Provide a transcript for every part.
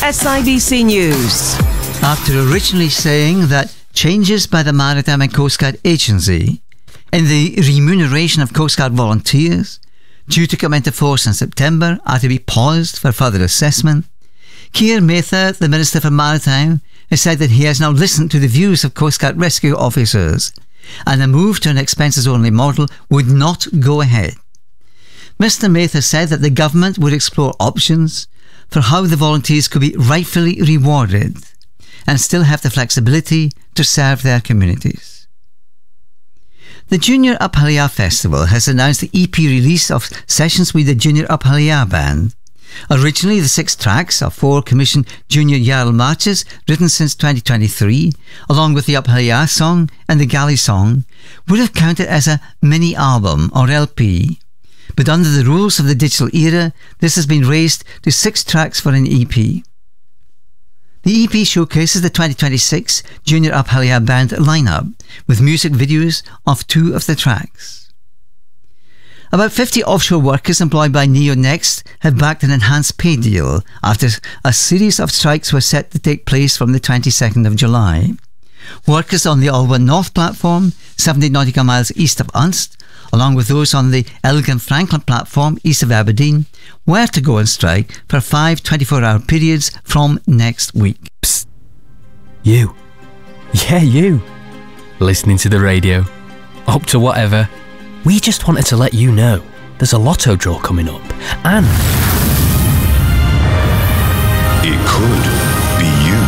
SIBC News. After originally saying that changes by the Maritime and Coast Guard Agency in the remuneration of Coast Guard volunteers, due to come into force in September, are to be paused for further assessment, Keir Mather, the Minister for Maritime, has said that he has now listened to the views of Coast Guard rescue officers and a move to an expenses-only model would not go ahead. Mr Mather said that the government would explore options for how the volunteers could be rightfully rewarded and still have the flexibility to serve their communities. The Junior Up Halea Festival has announced the EP release of sessions with the Junior Up Halea Band. Originally, the 6 tracks of 4 commissioned Junior Jarl marches written since 2023, along with the Up Halea song and the Galley song, would have counted as a mini-album or LP. But under the rules of the digital era, this has been raised to 6 tracks for an EP. The EP showcases the 2026 Junior Up Halea Band lineup, with music videos of 2 of the tracks. About 50 offshore workers employed by NeoNext have backed an enhanced pay deal after a series of strikes were set to take place from the 22nd of July. Workers on the Alba North platform, 70 nautical miles east of Unst, along with those on the Elgin Franklin platform east of Aberdeen, were to go on strike for 5 24-hour periods from next week. Psst. You. Yeah, you. Listening to the radio. Up to whatever. We just wanted to let you know there's a lotto draw coming up, and it could be you.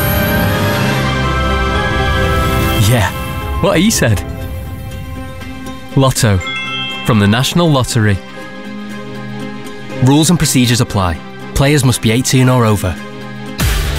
Yeah, what he said. Lotto, from the National Lottery. Rules and procedures apply. Players must be 18 or over.